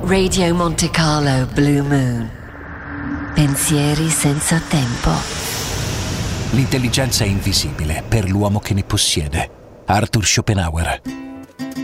Radio Monte Carlo Blue Moon. Pensieri senza tempo. L'intelligenza è invisibile per l'uomo che ne possiede. Arthur Schopenhauer.